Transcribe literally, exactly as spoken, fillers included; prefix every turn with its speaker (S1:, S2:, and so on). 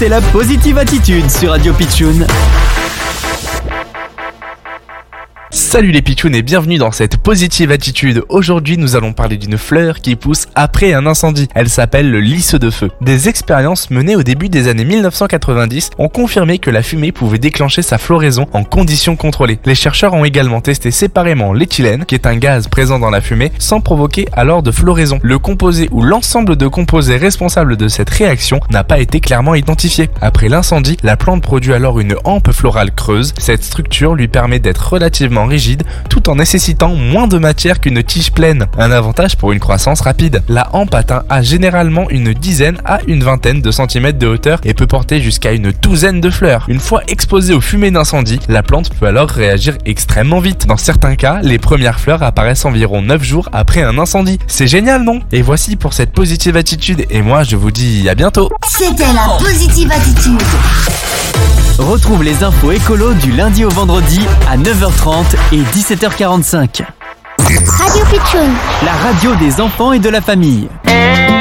S1: c'est la Positive Attitude sur Radio Pitchoun.
S2: Salut les pitchouns et bienvenue dans cette Positive Attitude. Aujourd'hui nous allons parler d'une fleur qui pousse après un incendie. Elle s'appelle le lys de feu. Des expériences menées au début des années mille neuf cent quatre-vingt-dix ont confirmé que la fumée pouvait déclencher sa floraison en conditions contrôlées. Les chercheurs ont également testé séparément l'éthylène, qui est un gaz présent dans la fumée, sans provoquer alors de floraison. Le composé ou l'ensemble de composés responsables de cette réaction n'a pas été clairement identifié. Après l'incendie, la plante produit alors une hampe florale creuse. Cette structure lui permet d'être relativement rigide tout en nécessitant moins de matière qu'une tige pleine. Un avantage pour une croissance rapide. La hampe atteint à généralement une dizaine à une vingtaine de centimètres de hauteur et peut porter jusqu'à une douzaine de fleurs. Une fois exposée aux fumées d'incendie, la plante peut alors réagir extrêmement vite. Dans certains cas, les premières fleurs apparaissent environ neuf jours après un incendie. C'est génial, non? Et voici pour cette Positive Attitude et moi je vous dis à bientôt.
S3: C'était la Positive Attitude.
S1: Retrouve les infos écolo du lundi au vendredi à neuf heures trente et dix-sept heures quarante-cinq.
S3: Radio Pitchoun,
S1: la radio des enfants et de la famille.